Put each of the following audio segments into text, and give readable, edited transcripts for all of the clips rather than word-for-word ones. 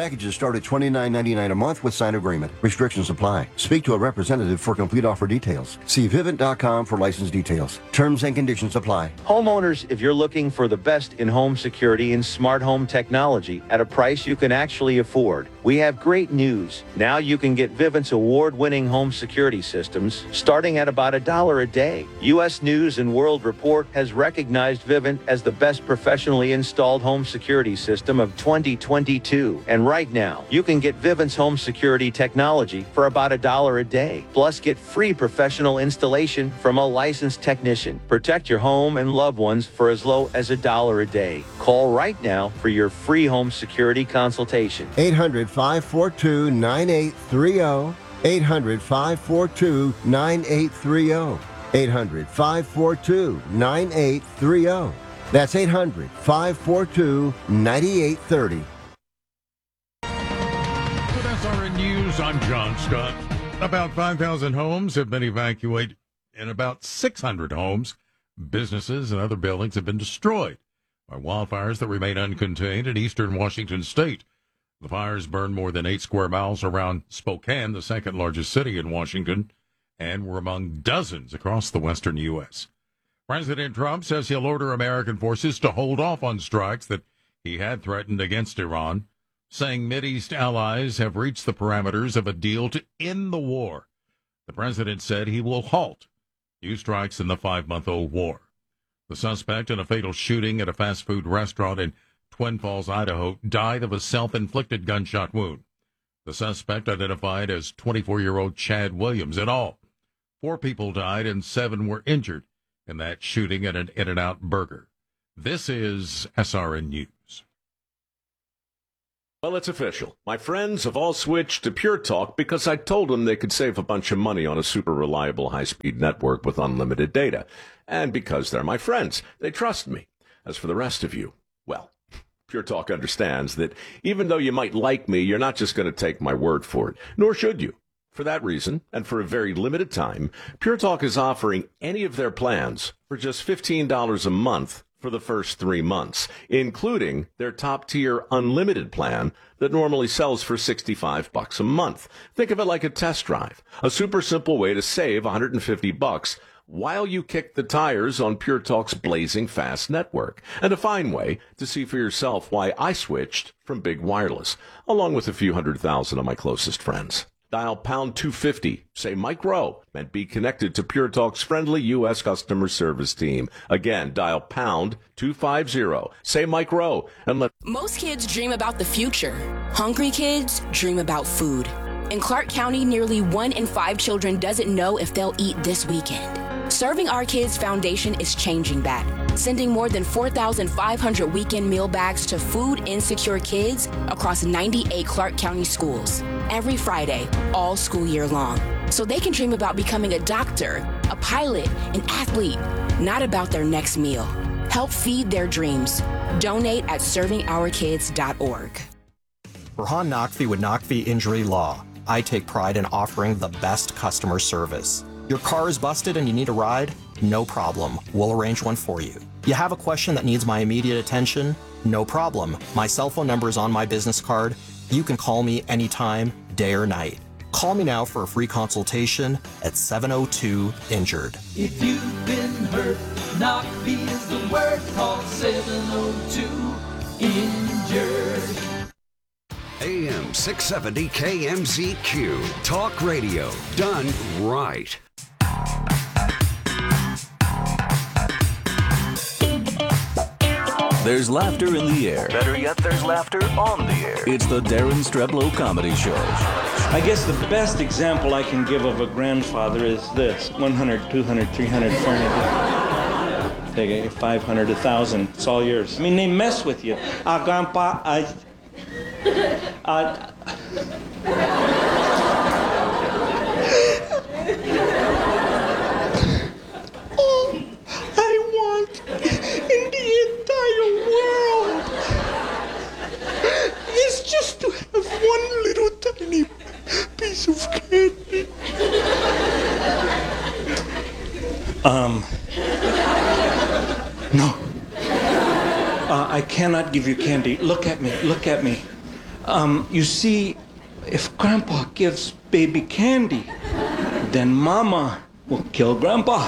Packages start at $29.99 a month with signed agreement. Restrictions apply. Speak to a representative for complete offer details. See Vivint.com for license details. Terms and conditions apply. Homeowners, if you're looking for the best in home security and smart home technology at a price you can actually afford, we have great news. Now you can get Vivint's award-winning home security systems starting at about $1 a day. U.S. News and World Report has recognized Vivint as the best professionally installed home security system of 2022. And right now, you can get Vivint's home security technology for about $1 a day. Plus, get free professional installation from a licensed technician. Protect your home and loved ones for as low as $1 a day. Call right now for your free home security consultation. 800-542-9830. 800-542-9830. 800-542-9830. That's 800-542-9830. With SRN News, I'm John Scott. About 5,000 homes have been evacuated, and about 600 homes, businesses, and other buildings have been destroyed by wildfires that remain uncontained in eastern Washington state. The fires burned more than 8 square miles around Spokane, the second largest city in Washington, and were among dozens across the western U.S. President Trump says he'll order American forces to hold off on strikes that he had threatened against Iran, saying Mideast allies have reached the parameters of a deal to end the war. The president said he will halt new strikes in the 5-month-old war. The suspect in a fatal shooting at a fast food restaurant in Twin Falls, Idaho, died of a self-inflicted gunshot wound. The suspect, identified as 24-year-old Chad Williams. In all, 4 people died and 7 were injured in that shooting at an In-N-Out Burger. This is SRN News. Well, it's official. My friends have all switched to Pure Talk because I told them they could save a bunch of money on a super reliable high-speed network with unlimited data. And because they're my friends, they trust me. As for the rest of you, well, Pure Talk understands that even though you might like me, you're not just going to take my word for it, nor should you. For that reason, and for a very limited time, Pure Talk is offering any of their plans for just $15 a month for the first 3 months, including their top-tier unlimited plan that normally sells for $65 a month. Think of it like a test drive, a super simple way to save $150 while you kick the tires on Pure Talk's blazing fast network, and a fine way to see for yourself why I switched from big wireless, along with a few 100,000 of my closest friends. Dial pound 250, say Mike Rowe, and be connected to Pure Talk's friendly U.S. customer service team. Again, dial pound 250, say Mike Rowe, and let... Most kids dream about the future. Hungry kids dream about food. In Clark County, nearly 1 in 5 children doesn't know if they'll eat this weekend. Serving Our Kids Foundation is changing that, sending more than 4,500 weekend meal bags to food insecure kids across 98 Clark County schools every Friday, all school year long, so they can dream about becoming a doctor, a pilot, an athlete, not about their next meal. Help feed their dreams. Donate at servingourkids.org. Burhan Naqvi with Naqvi Injury Law. I take pride in offering the best customer service. Your car is busted and you need a ride? No problem. We'll arrange one for you. You have a question that needs my immediate attention? No problem. My cell phone number is on my business card. You can call me anytime, day or night. Call me now for a free consultation at 702-INJURED. If you've been hurt, Naqvi is the word. Call 702-INJURED. AM 670 KMZQ. Talk radio done right. There's laughter in the air. Better yet, there's laughter on the air. It's the Darren Streblow Comedy Show. I guess the best example I can give of a grandfather is this. 100, 200, 300, 400. Take 500, 1,000. It's all yours. I mean, they mess with you. Grandpa, one little tiny piece of candy. No. I cannot give you candy. Look at me. Look at me. You see, if Grandpa gives baby candy, then Mama will kill Grandpa.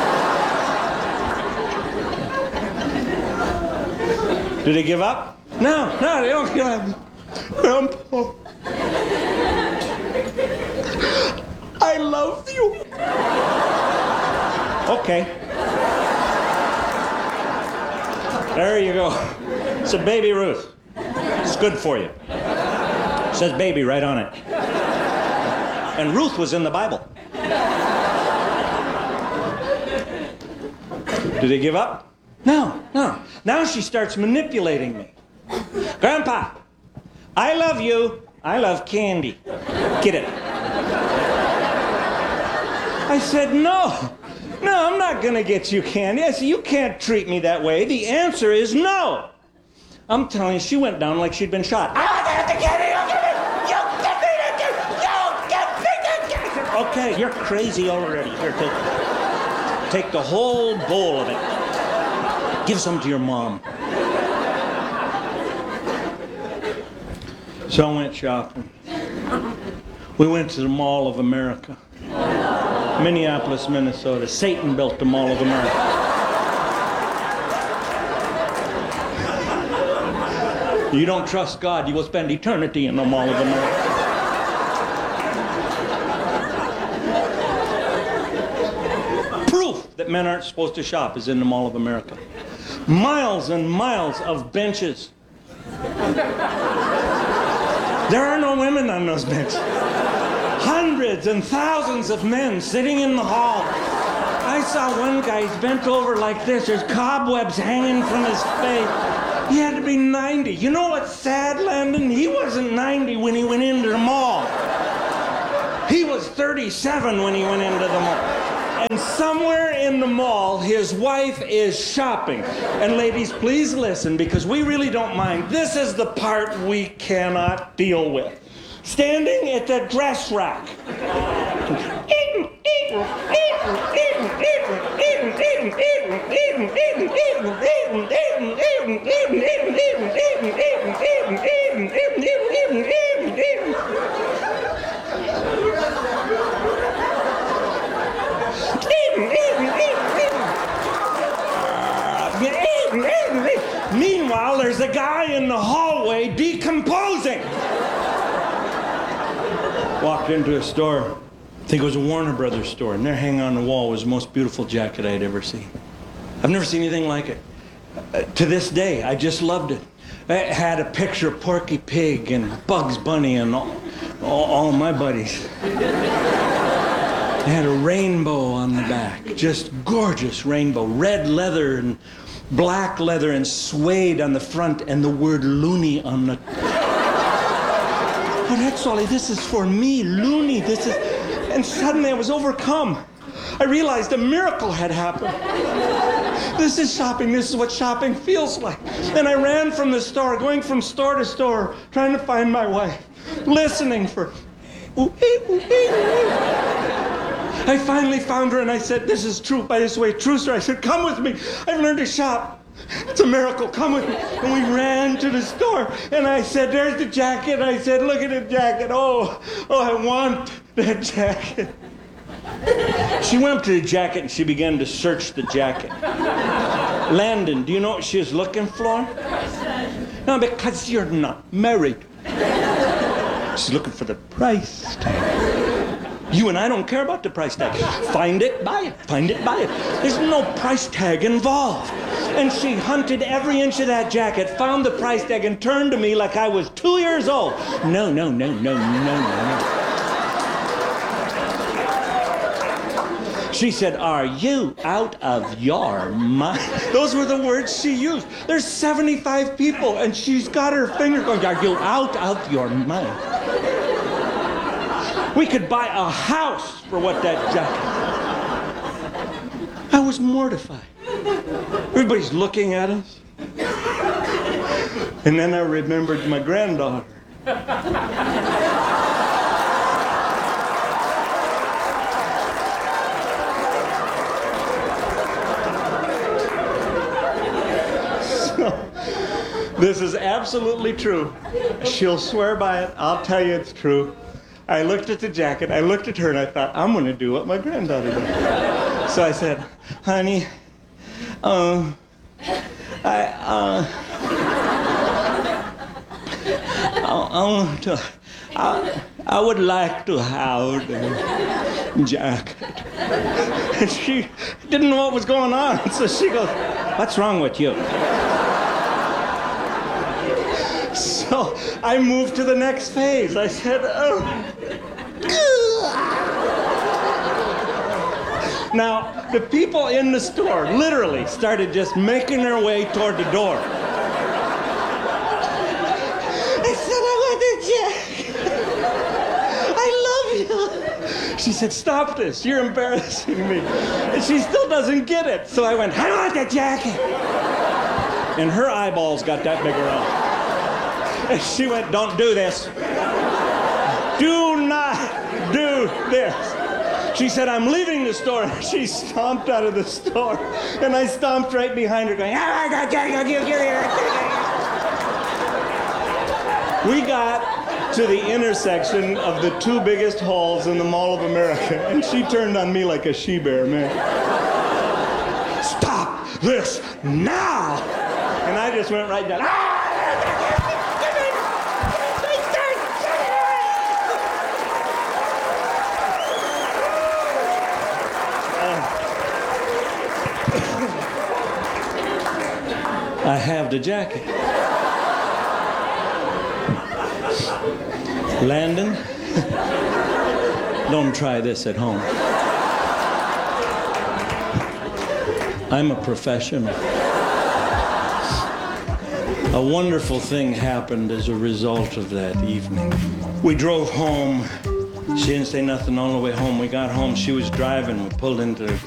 Do they give up? No, they don't give up. Grandpa, I love you. Okay. There you go. It's a baby Ruth. It's good for you. It says baby right on it. And Ruth was in the Bible. Do they give up? No. Now she starts manipulating me. Grandpa, I love you. I love candy. Get it. I said, no, I'm not going to get you candy. I said, you can't treat me that way. The answer is no. I'm telling you, she went down like she'd been shot. I want to have the candy. You get me. Okay, you're crazy already. Here, take the whole bowl of it. Give some to your mom. So I went shopping. We went to the Mall of America. Minneapolis, Minnesota. Satan built the Mall of America. You don't trust God, you will spend eternity in the Mall of America. Proof that men aren't supposed to shop is in the Mall of America. Miles and miles of benches. There are no women on those benches. Hundreds and thousands of men sitting in the hall. I saw one guy, he's bent over like this. There's cobwebs hanging from his face. He had to be 90. You know what's sad, Landon? He wasn't 90 when he went into the mall. He was 37 when he went into the mall. And somewhere in the mall, his wife is shopping. And ladies, please listen, because we really don't mind. This is the part we cannot deal with. Standing at the dress rack. Meanwhile, there's a guy in the hallway decomposing. Walked into a store, I think it was a Warner Brothers store, and there hanging on the wall was the most beautiful jacket I'd ever seen. I've never seen anything like it. To this day, I just loved it. It had a picture of Porky Pig and Bugs Bunny and all my buddies. It had a rainbow on the back, just gorgeous rainbow, red leather and black leather and suede on the front, and the word loony on the... Oh, that's Ollie, this is for me, loony, this is... And suddenly I was overcome. I realized a miracle had happened. This is shopping, this is what shopping feels like. And I ran from the store, going from store to store, trying to find my way, listening for... I finally found her and I said, this is true, by this way, true, sir. I said, come with me. I've learned to shop. It's a miracle, come with me. And we ran to the store and I said, there's the jacket. I said, look at the jacket. Oh, I want that jacket. She went up to the jacket and she began to search the jacket. Landon, do you know what she was looking for? No, because you're not married. She's looking for the price tag. You and I don't care about the price tag. Find it, buy it. Find it, buy it. There's no price tag involved. And she hunted every inch of that jacket, found the price tag, and turned to me like I was 2 years old. No. She said, are you out of your mind? Those were the words she used. There's 75 people, and she's got her finger going, are you out of your mind? We could buy a house for what that jacket. I was mortified. Everybody's looking at us. And then I remembered my granddaughter. This is absolutely true. She'll swear by it. I'll tell you it's true. I looked at the jacket, I looked at her, and I thought, I'm going to do what my granddaughter did. So I said, honey, I would like to have the jacket. And she didn't know what was going on, so she goes, what's wrong with you? So I moved to the next phase. I said, Now, the people in the store literally started just making their way toward the door. I said, I want the jacket. I love you. She said, stop this. You're embarrassing me. And she still doesn't get it. So I went, I want the jacket. And her eyeballs got that big around. And she went, don't do this. Do not do this. She said, I'm leaving the store. She stomped out of the store. And I stomped right behind her going, we got to the intersection of the two biggest halls in the Mall of America. And she turned on me like a she-bear, man. Stop this now. And I just went right down. I have the jacket. Landon, don't try this at home. I'm a professional. A wonderful thing happened as a result of that evening. We drove home. She didn't say nothing all the way home. We got home. She was driving. We pulled into the